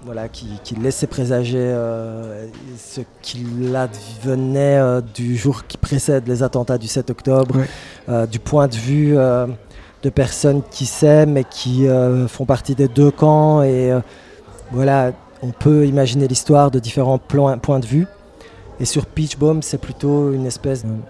voilà, qui laissait présager ce qu'il advenait du jour qui précède les attentats du 7 octobre, du point de vue de personnes qui s'aiment et qui font partie des deux camps. Et voilà, on peut imaginer l'histoire de différents points de vue. Et sur Peach Bomb, c'est plutôt une espèce de...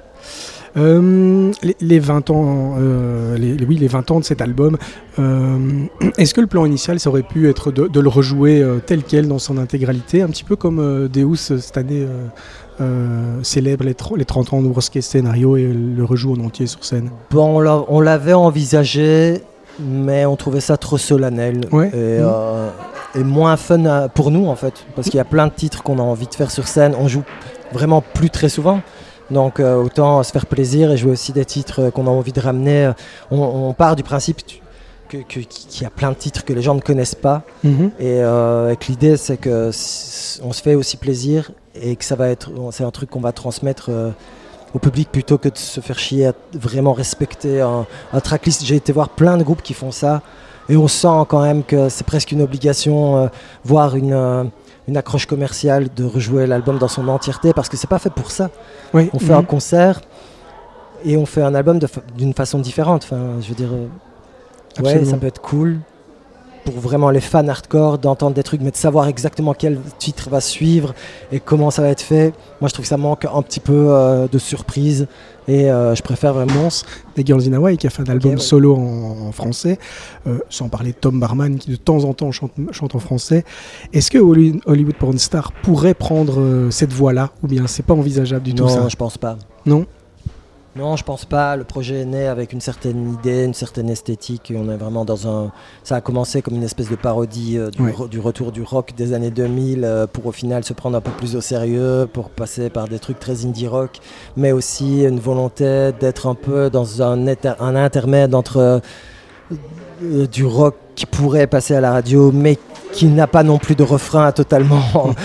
les 20 ans, les 20 ans de cet album, est-ce que le plan initial ça aurait pu être de le rejouer tel quel dans son intégralité, un petit peu comme Deus cette année célèbre les 30 ans de Worst Case Scenario et le rejoue en entier sur scène? Bon, on l'avait envisagé, mais on trouvait ça trop solennel et moins fun pour nous en fait, parce qu'il y a plein de titres qu'on a envie de faire sur scène. On joue vraiment plus très souvent. Donc autant se faire plaisir et jouer aussi des titres qu'on a envie de ramener. On part du principe qu'il y a plein de titres que les gens ne connaissent pas. Et que l'idée c'est qu'on se fait aussi plaisir et que c'est un truc qu'on va transmettre au public plutôt que de se faire chier à vraiment respecter un tracklist. J'ai été voir plein de groupes qui font ça et on sent quand même que c'est presque une obligation, voire une accroche commerciale de rejouer l'album dans son entièreté parce que c'est pas fait pour ça. On fait un concert et on fait un album d'une façon différente. Enfin, je veux dire, ça peut être cool pour vraiment les fans hardcore d'entendre des trucs, mais de savoir exactement quel titre va suivre et comment ça va être fait. Moi, je trouve que ça manque un petit peu de surprise et je préfère vraiment des Girls in Hawaii qui a fait un album solo en français, sans parler de Tom Barman qui de temps en temps chante en français. Est-ce que Hollywood Porn Star pourrait prendre cette voie-là ou bien c'est pas envisageable du tout ça? Non, je pense pas. Non, je pense pas. Le projet est né avec une certaine idée, une certaine esthétique. Et on est vraiment ça a commencé comme une espèce de parodie du retour du rock des années 2000 pour au final se prendre un peu plus au sérieux, pour passer par des trucs très indie rock, mais aussi une volonté d'être un peu dans un intermède entre du rock qui pourrait passer à la radio, mais qui n'a pas non plus de refrain totalement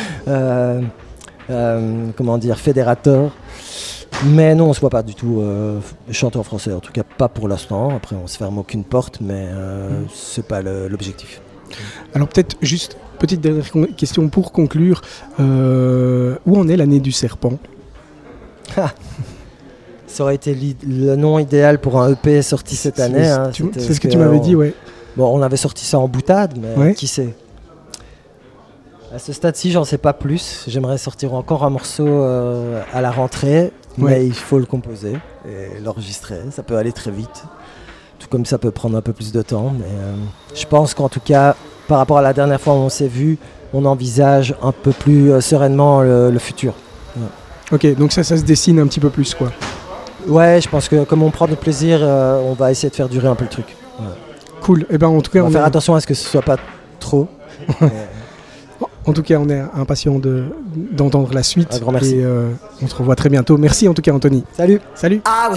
fédérateur. Mais non, on se voit pas du tout chanter en français, en tout cas pas pour l'instant. Après, on se ferme aucune porte, mais c'est pas l'objectif. Alors peut-être juste petite dernière question pour conclure. Où en est l'année du serpent? Ça aurait été le nom idéal pour un EP sorti cette année. C'est ce que tu m'avais dit, ouais. Bon, on avait sorti ça en boutade, mais qui sait? À ce stade-ci, j'en sais pas plus. J'aimerais sortir encore un morceau à la rentrée, mais il faut le composer et l'enregistrer. Ça peut aller très vite, tout comme ça peut prendre un peu plus de temps. Mais je pense qu'en tout cas, par rapport à la dernière fois où on s'est vu, on envisage un peu plus sereinement le futur. Ok, donc ça se dessine un petit peu plus, quoi. Ouais, je pense que comme on prend du plaisir, on va essayer de faire durer un peu le truc. Cool. Et ben en tout cas, on va faire attention à ce que ce soit pas trop. En tout cas, on est impatient d'entendre la suite. Un grand merci. Et on se revoit très bientôt. Merci en tout cas, Anthony. Salut.